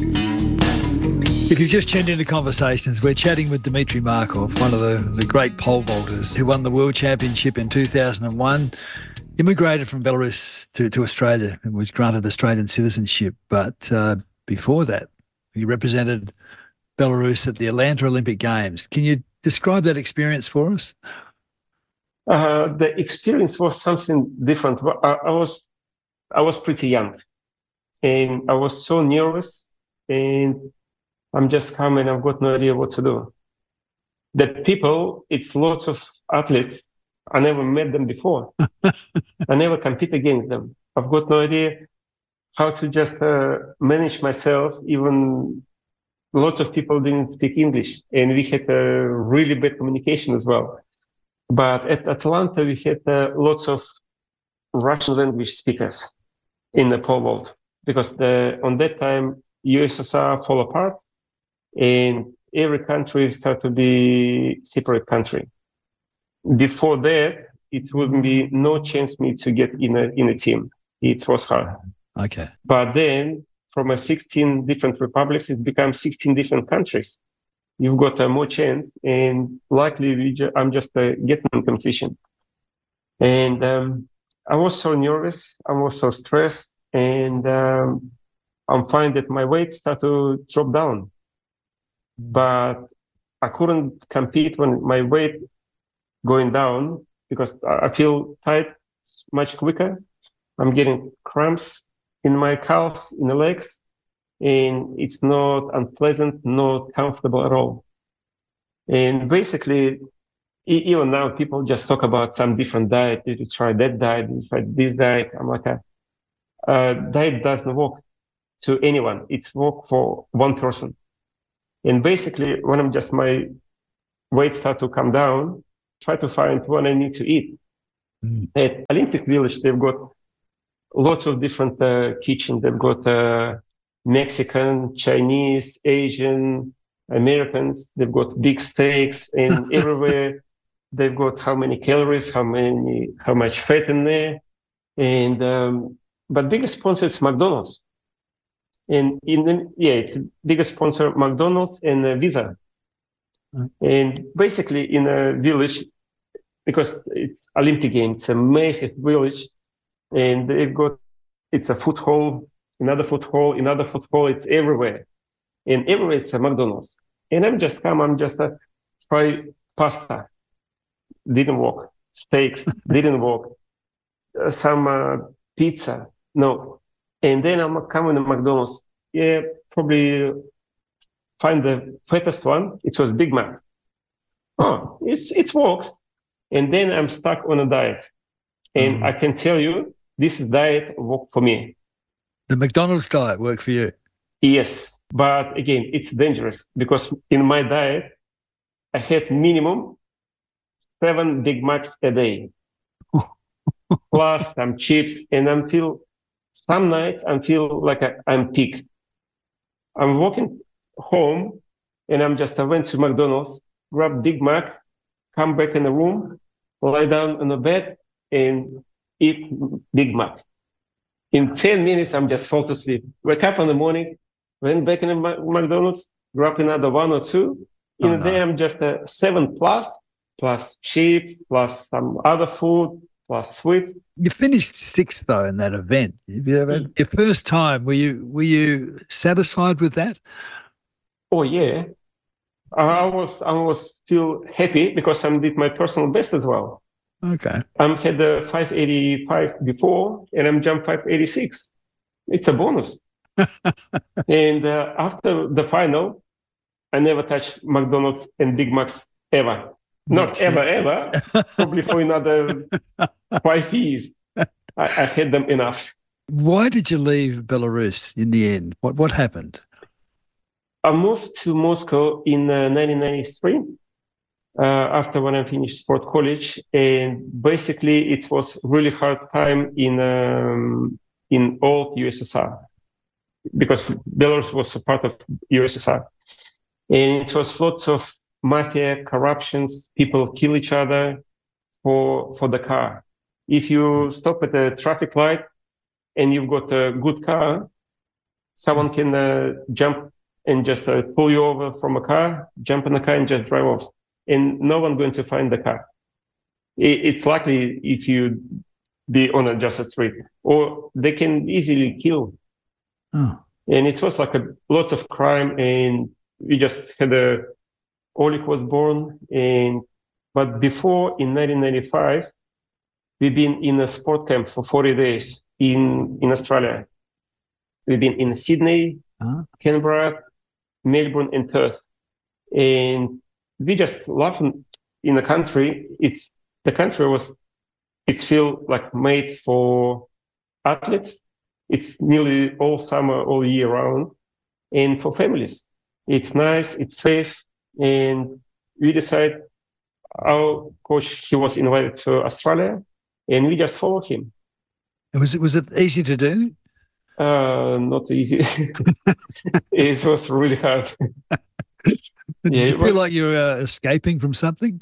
If you've just tuned into Conversations, we're chatting with Dmitry Markov, one of the, the great pole vaulters who won the World Championship in two thousand one, immigrated from Belarus to, to Australia and was granted Australian citizenship. But uh, before that, he represented Belarus at the Atlanta Olympic Games. Can you describe that experience for us? Uh, the experience was something different. I, I was, I was pretty young, and I was so nervous, and I'm just coming. I've got no idea what to do. The people, it's lots of athletes. I never met them before. I never compete against them. I've got no idea how to just uh, manage myself. Even lots of people didn't speak English, and we had a really bad communication as well. But at Atlanta, we had uh, lots of Russian language speakers in the pole vault, because the, on that time, U S S R fall apart, and every country started to be separate country. Before that, it would be no chance me to get in a in a team. It was hard. Okay. But then, from a sixteen different republics, it becomes sixteen different countries. You've got a more chance, and likely we ju- I'm just uh, getting in competition. And um, I was so nervous, I was so stressed, and um, I'm finding that my weight start to drop down. But I couldn't compete when my weight going down because I feel tight much quicker. I'm getting cramps in my calves, in the legs, and it's not unpleasant, not comfortable at all. And basically, e- even now, people just talk about some different diet. Did you try that diet? Did you try this diet? I'm like, a, uh, diet doesn't work to anyone. It's work for one person. And basically, when I'm just my weight start to come down, try to find what I need to eat. Mm. At Olympic Village, they've got lots of different uh, kitchens. They've got uh, Mexican, Chinese, Asian, Americans. They've got big steaks, and everywhere they've got how many calories, how many, how much fat in there. And um, but biggest sponsor is McDonald's. And in the, yeah, it's biggest sponsor McDonald's and uh, Visa. Mm. And basically in a village, because it's Olympic Games, it's a massive village, and they've got, it's a food hall, another food hall, another food hall, it's everywhere. And everywhere it's a McDonald's. And I'm just come, I'm just uh, try pasta, didn't work. Steaks, didn't work. Uh, some uh, pizza, no. And then I'm coming to McDonald's. Yeah, probably find the fattest one. It was Big Mac. Oh, it's it works. And then I'm stuck on a diet. And mm. I can tell you, this diet worked for me. The McDonald's diet worked for you? Yes. But again, it's dangerous because in my diet, I had minimum seven Big Macs a day. Plus some chips. And I feel, some nights I feel like I, I'm peak. I'm walking home and I'm just, I went to McDonald's, grab Big Mac, come back in the room, lie down on the bed and eat Big Mac. In ten minutes, I'm just fall to sleep. Wake up in the morning, went back in the McDonald's, grab another one or two. In oh, a day, no. I'm just a seven plus, plus chips, plus some other food, plus sweets. You finished sixth though in that event. Your first time, were you were you satisfied with that? Oh yeah, I was I was still happy because I did my personal best as well. Okay. I had the five eighty-five before, and I'm jumped five eighty-six. It's a bonus. And uh, after the final, I never touched McDonald's and Big Macs ever. Not That's ever, it. ever. Probably for another five years. I, I had them enough. Why did you leave Belarus in the end? What what happened? I moved to Moscow in uh, nineteen ninety-three uh, after when I finished sport college. And basically, it was really hard time in um, in old U S S R because Belarus was a part of U S S R. And it was lots of mafia, corruptions, people kill each other for for the car. If you stop at a traffic light and you've got a good car, someone can uh, jump and just uh, pull you over from a car, jump in the car and just drive off. And no one going to find the car. It, it's likely if you be on a just a street, or they can easily kill. Oh. And it was like a lots of crime, and we just had a Oleg was born, and but before in nineteen ninety-five, we've been in a sport camp for forty days in in Australia. We've been in Sydney, uh-huh. Canberra, Melbourne, and Perth, and we just love in the country. It's the country was it's feel like made for athletes. It's nearly all summer, all year round, and for families. It's nice, it's safe. And we decided our coach, he was invited to Australia, and we just followed him. Was it was it easy to do? Uh, not easy. It was really hard. Did Yeah, you it feel was- like you were uh, escaping from something?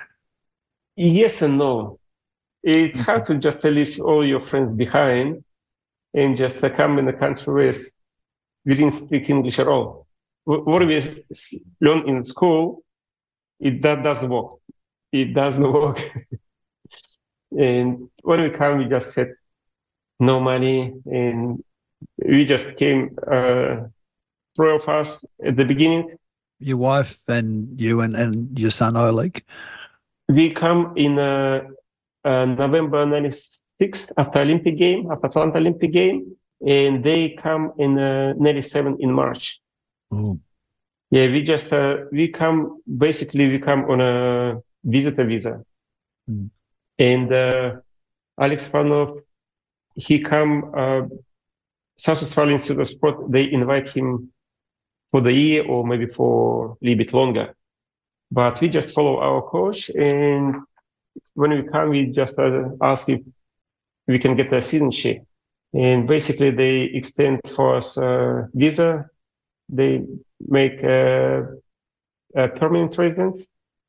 Yes and no. It's hard to just leave all your friends behind and just uh, come in a country where we didn't speak English at all. Wh- What we s- learn in school, it that doesn't work. It doesn't work. And when we come, we just said no money, and we just came, uh, three of us at the beginning. Your wife and you and, and your son Oleg? We come in uh, uh, November ninety-six after Olympic game, after Atlanta Olympic game, and they come in uh, ninety-seven in March. Oh. Yeah, we just, uh, we come, basically we come on a visitor visa. Mm. And uh, Alex Panov, he come, uh, South Australian Institute of Sport, they invite him for the year or maybe for a little bit longer. But we just follow our coach, and when we come, we just uh, ask if we can get a citizenship. And basically they extend for us a visa. They make a, a permanent residence.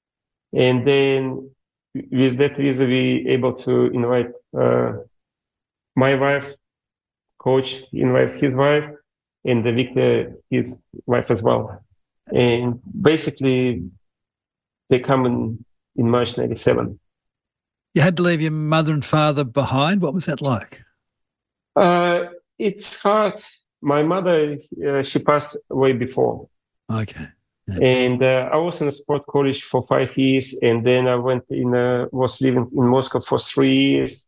And then with that visa, we able to invite uh, my wife, coach, invite his wife, and Victor, his wife as well. And basically, they come in, in March ninety-seven. You had to leave your mother and father behind. What was that like? Uh, it's hard. My mother, uh, she passed away before. Okay. Yeah. And uh, I was in a sport college for five years, and then I went in, uh, was living in Moscow for three years.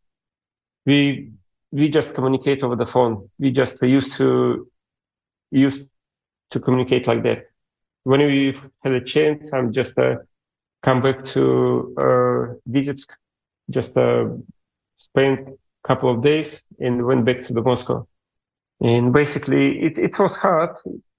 We we just communicate over the phone. We just used to used to communicate like that. When we had a chance, I'm just uh, come back to uh, visits, just uh, spent a couple of days and went back to the Moscow. And basically, it it was hard,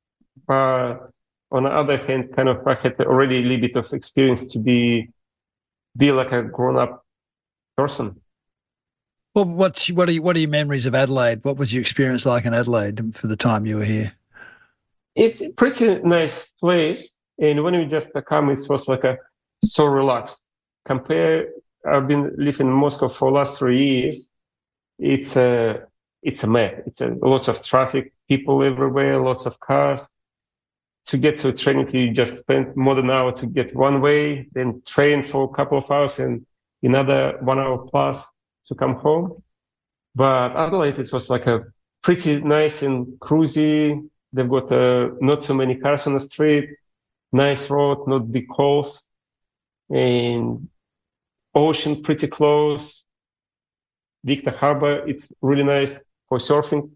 but on the other hand, kind of I had already a little bit of experience to be be like a grown-up person. Well, what's what are you, what are your memories of Adelaide? What was your experience like in Adelaide for the time you were here? It's a pretty nice place, and when we just come, it was like a so relaxed. Compare, I've been living in Moscow for the last three years. It's a it's a mess. It's a lots of traffic, people everywhere, lots of cars. To get to Trinity, you just spend more than an hour to get one way, then train for a couple of hours, and another one hour plus to come home. But Adelaide, it was like a pretty nice and cruisy. They've got uh, not so many cars on the street, nice road, not big holes, and ocean pretty close. Victor Harbor, it's really nice for surfing.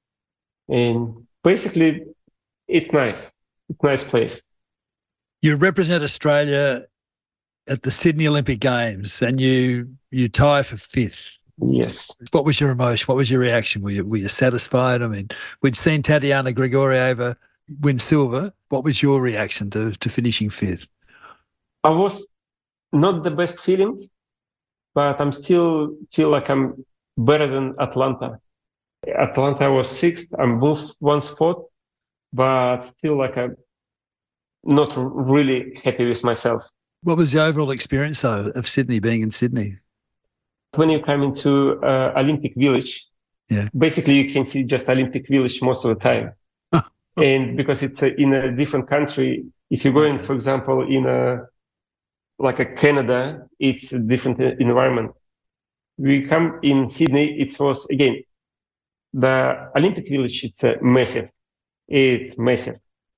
And basically, it's nice. It's a nice place. You represent Australia at the Sydney Olympic Games, and you you tie for fifth. Yes. What was your emotion? What was your reaction? Were you were you satisfied? I mean, we'd seen Tatiana Grigorieva win silver. What was your reaction to to finishing fifth? I was not the best feeling, but I'm still feel like I'm better than Atlanta. Atlanta was sixth. I moved one spot, but still like I'm not really happy with myself. What was the overall experience, though, of Sydney, being in Sydney? When you come into uh, Olympic Village, yeah, basically you can see just Olympic Village most of the time. And because it's a, in a different country, if you go in, for example, in a like a Canada, it's a different environment. We come in Sydney, it was, again, the Olympic Village, it's uh, massive. It's massive.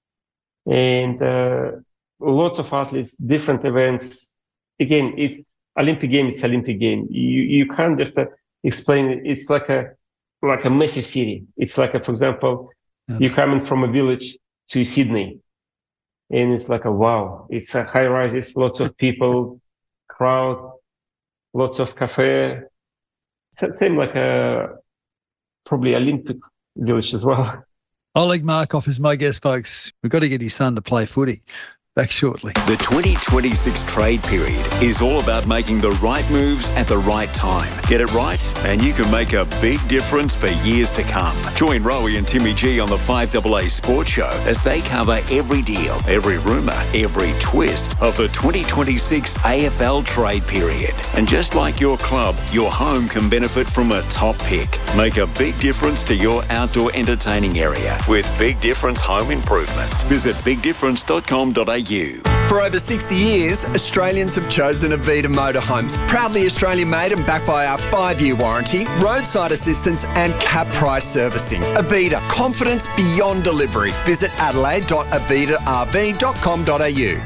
And uh, lots of athletes, different events. Again, it Olympic game, it's Olympic game. You you can't just uh, explain it. It's like a like a massive city. It's like, a, for example, okay. you're coming from a village to Sydney, and it's like a wow. It's a high rises, lots of people, crowd, lots of cafe. It's same like a probably Olympic Village as well. Oleg Markov is my guest, folks. We've got to get his son to play footy. Back shortly. The twenty twenty-six trade period is all about making the right moves at the right time. Get it right, and you can make a big difference for years to come. Join Rowie and Timmy G on the five A A Sports Show as they cover every deal, every rumour, every twist of the twenty twenty-six A F L trade period. And just like your club, your home can benefit from a top pick. Make a big difference to your outdoor entertaining area with Big Difference Home Improvements. Visit big difference dot com dot a u. u. For over sixty years, Australians have chosen Avita Motorhomes. Proudly Australian made and backed by our five-year warranty, roadside assistance and cap price servicing. Avita, confidence beyond delivery. Visit adelaide dot avita r v dot com dot a u.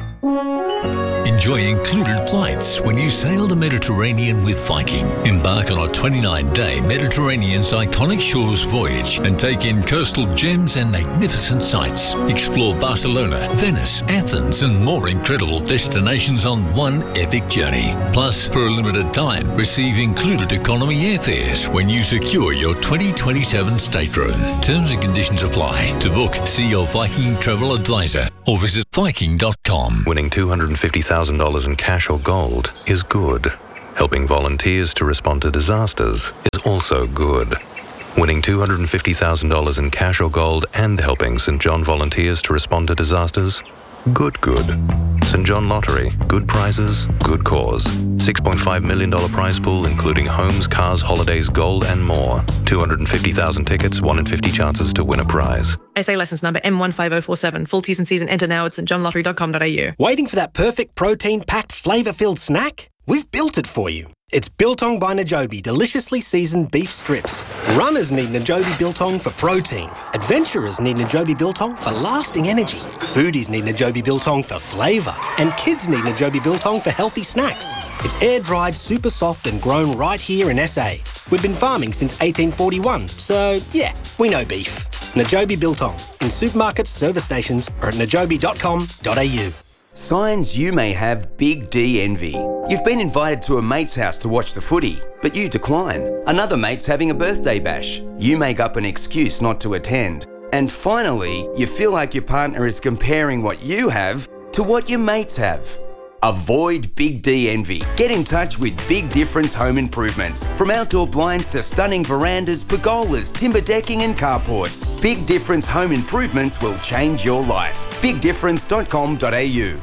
Enjoy included flights when you sail the Mediterranean with Viking. Embark on a twenty-nine day Mediterranean's iconic shores voyage and take in coastal gems and magnificent sights. Explore Barcelona, Venice, Athens and more incredible destinations on one epic journey. Plus, for a limited time, receive included economy airfares when you secure your twenty twenty-seven stateroom. Terms and conditions apply. To book, see your Viking travel advisor or visit viking dot com. Winning two hundred fifty thousand dollars in cash or gold is good. Helping volunteers to respond to disasters is also good. Winning two hundred fifty thousand dollars in cash or gold and helping St John volunteers to respond to disasters? Good, good. St John Lottery. Good prizes, good cause. six point five million dollars prize pool including homes, cars, holidays, gold and more. two hundred fifty thousand tickets, one in fifty chances to win a prize. S A licence number M one five zero four seven. Full T's and C's and enter now at st john lottery dot com dot a u. Waiting for that perfect protein-packed, flavour-filled snack? We've built it for you. It's Biltong by Najobi deliciously seasoned beef strips. Runners need Najobi Biltong for protein. Adventurers need Najobi Biltong for lasting energy. Foodies need Najobi Biltong for flavour. And kids need Najobi Biltong for healthy snacks. It's air-dried, super soft and grown right here in S A. We've been farming since eighteen forty-one, so yeah, we know beef. Najobi Biltong in supermarkets, service stations or at najobi dot com dot a u. Signs you may have big D envy. You've been invited to a mate's house to watch the footy, but you decline. Another mate's having a birthday bash. You make up an excuse not to attend. And finally, you feel like your partner is comparing what you have to what your mates have. Avoid Big D envy. Get in touch with Big Difference Home Improvements. From outdoor blinds to stunning verandas, pergolas, timber decking and carports, Big Difference Home Improvements will change your life. big difference dot com dot a u.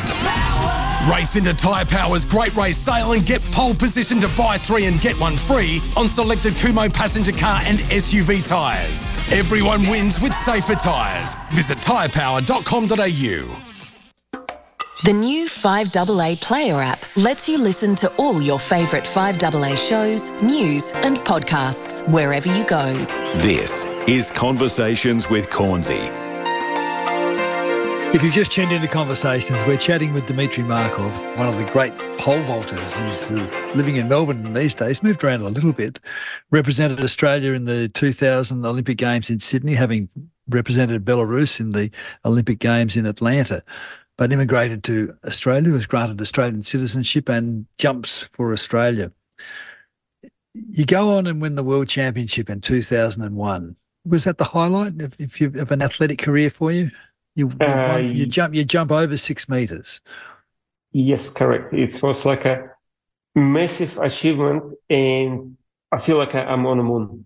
Race into Tyre Power's Great Race Sale and get pole position to buy three and get one free on selected Kumho passenger car and S U V tyres. Everyone wins with safer tyres. Visit tyre power dot com dot a u. The new five A A Player app lets you listen to all your favourite five A A shows, news and podcasts wherever you go. This is Conversations with Cornsey. If you've just tuned into Conversations, we're chatting with Dmitry Markov, one of the great pole vaulters. He's uh, living in Melbourne these days, moved around a little bit, represented Australia in the two thousand Olympic Games in Sydney, having represented Belarus in the Olympic Games in Atlanta, but immigrated to Australia, was granted Australian citizenship and jumps for Australia. You go on and win the World Championship in two thousand one. Was that the highlight of, if you, of an athletic career for you? You, you, Uh, won, you jump you jump over six metres. Yes, correct. It was like a massive achievement, and I feel like I'm on the moon.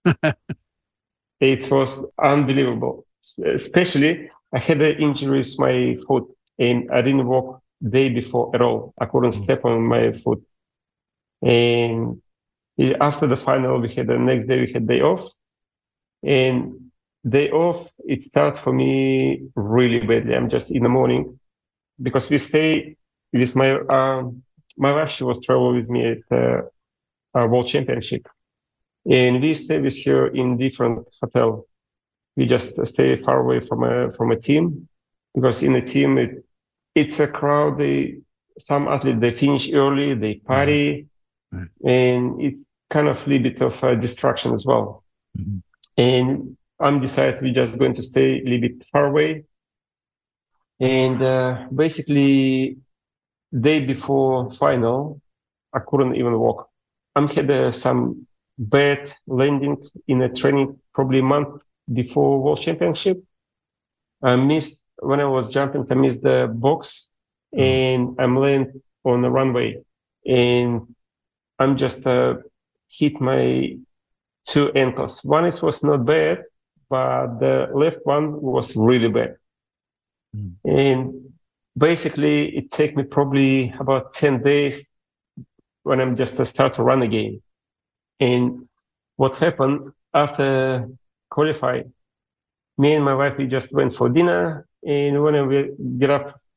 It was unbelievable. Especially, I had an injury with my foot, and I didn't walk the day before at all. I couldn't step on my foot. And after the final, we had the next day, we had day off. And day off, it started for me really badly. I'm just in the morning, because we stay with my, um, my wife, she was traveling with me at uh, a World Championship. And we stay with her in different hotel. We just stay far away from a, from a team, because in a team, it, it's a crowd. They, some athletes, they finish early, they party, mm-hmm. and it's kind of a little bit of a distraction as well. Mm-hmm. And I'm decided we're just going to stay a little bit far away. And uh, basically, day before final, I couldn't even walk. I had uh, some bad landing in a training probably a month before World Championship. I missed, when I was jumping, I missed the box, and I'm laying on the runway. And I'm just uh, hit my two ankles. One is was not bad, but the left one was really bad. Mm. And basically, it took me probably about ten days when I'm just to start to run again. And what happened after qualifying, me and my wife, we just went for dinner. And when we get up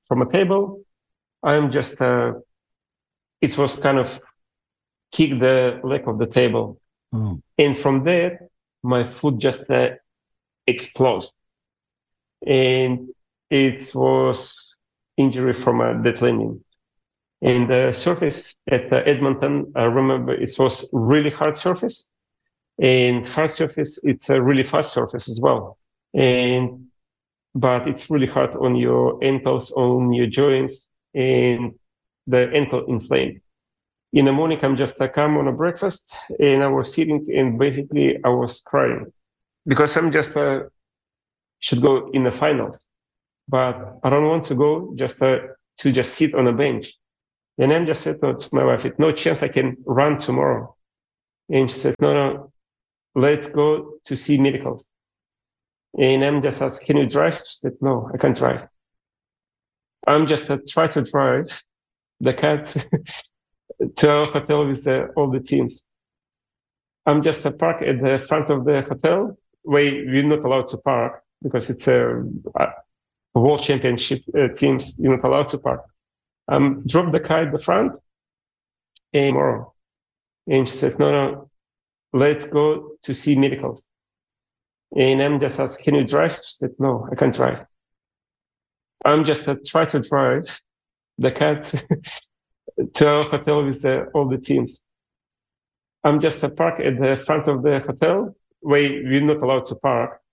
from a table. I'm just, uh, it was kind of kick the leg of the table. Oh. And from there, my foot just uh, explodes. And it was injury from a dead landing. And the surface at uh, Edmonton, I remember it was really hard surface. And hard surface, it's a really fast surface as well. And but it's really hard on your ankles, on your joints, and the ankle inflamed. In the morning, I'm just uh, come on a breakfast, and I was sitting, and basically I was crying because I'm just uh, should go in the finals, but I don't want to go just uh, to just sit on a bench. And I'm just said to my wife, "No chance I can run tomorrow." And she said, "No, no, let's go to see medicals." And I'm just asked, "Can you drive?" She said, "No, I can't drive." I'm just uh, try to drive the car to, to our hotel with uh, all the teams. I'm just uh, park at the front of the hotel where we're not allowed to park because it's a, a world championship uh, teams. You're not allowed to park. Um, drop the car at the front and tomorrow. And she said, "No, no, let's go to see medicals." And I'm just asked, "Can you drive?" She said, "No, I can't drive." I'm just uh, try to drive the car to, to our hotel with uh, all the teams. I'm just uh, park at the front of the hotel where we're not allowed to park